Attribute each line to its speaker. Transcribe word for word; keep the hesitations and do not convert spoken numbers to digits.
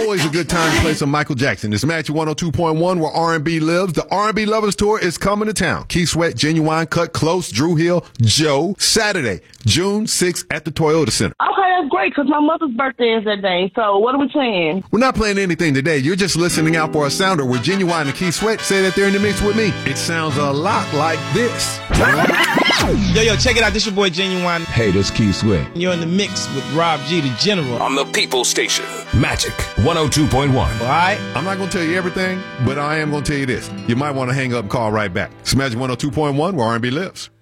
Speaker 1: Always a good time to play some Michael Jackson. It's Magic one oh two point one where R and B lives. The R and B Lovers Tour is coming to town. Keith Sweat, Genuine, Cut Close, Drew Hill, Joe. Saturday, June sixth at the Toyota Center.
Speaker 2: Okay, that's great because my mother's birthday is that day. So what are we playing?
Speaker 1: We're not playing anything today. You're just listening out for a sounder where Genuine and Keith Sweat say that they're in the mix with me. It sounds a lot like this.
Speaker 3: Yo, yo, check it out. This your boy Genuine.
Speaker 4: Hey, this Keith Sweat.
Speaker 3: You're in the mix with Rob G, the General.
Speaker 5: On the People Station, Magic one oh two point one.
Speaker 3: All right?
Speaker 1: I'm not going to tell you everything, but I am going to tell you this. You might want to hang up and call right back. It's Magic one oh two point one where R and B lives.